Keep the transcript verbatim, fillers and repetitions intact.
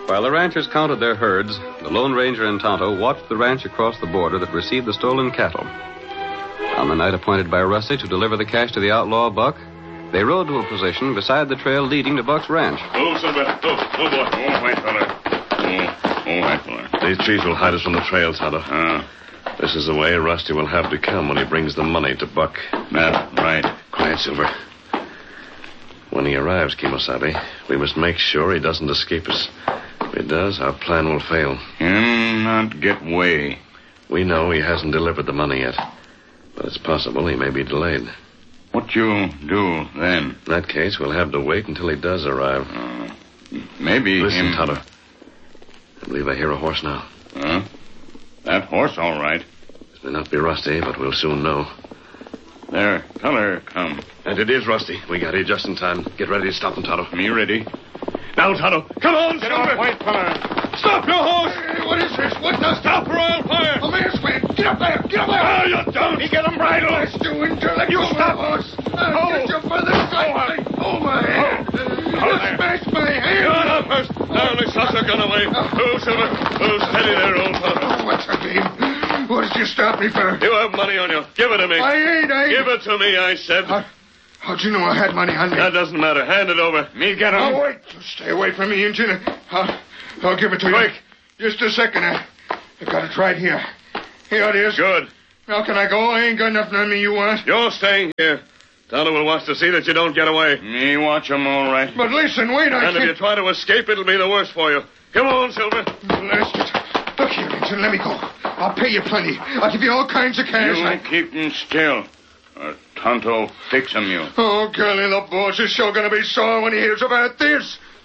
While the ranchers counted their herds, the Lone Ranger and Tonto watched the ranch across the border that received the stolen cattle. On the night appointed by Rusty to deliver the cash to the outlaw Buck, they rode to a position beside the trail leading to Buck's ranch. Oh, Silver. Oh, oh, boy. Oh, white fella. Oh, oh, white fella. These trees will hide us from the trail, Tonto. Ah. This is the way Rusty will have to come when he brings the money to Buck. That's right. Quiet, Silver. When he arrives, Kimosabe, we must make sure he doesn't escape us. If he does, our plan will fail. He'll not get away. We know he hasn't delivered the money yet, but it's possible he may be delayed. What you do then? In that case, we'll have to wait until he does arrive. Uh, maybe Listen, him... Tonto. I believe I hear a horse now. Huh? That horse, all right. This may not be Rusty, but we'll soon know. There, feller, come. And it is Rusty. We got here just in time. Get ready to stop him, Tonto. Me ready. Now, Tonto. Come on, Get Silver. off, white feller. Stop your horse. Hey, what is this? What does... Stop or I'll fire. A man's man. Get up there. Get up there. Oh, you don't. He get him bridled. Let's do until let You go stop. my horse. I'll Oh. get you for this side. Oh, my hand. Oh, You there. smashed my hand. You're not first. Now, let's toss our gun away. Oh, Silver. Oh, steady there, old fellow. Oh, what's the game? What did you stop me for? You have money on you. Give it to me. I ain't, I ain't. Give it to me, I said. How, how'd you know I had money on me? That doesn't matter. Hand it over. Me get him. Oh, wait. Stay away from me, Injun. I'll, I'll give it to Quick. you. Just a second. I, I got it right here. Here it is. Good. Now, can I go? I ain't got nothing on me you want. You're staying here. Tonto will watch to see that you don't get away. Me watch him, all right. But listen, wait, I And if can't... you try to escape, it'll be the worse for you. Come on, Silver. Blast it. Look here, Injun, let me go. I'll pay you plenty. I'll give you all kinds of cash. You I... keep him still. Or Tonto fix him you. Oh, golly, the boss is sure going to be sore when he hears about this.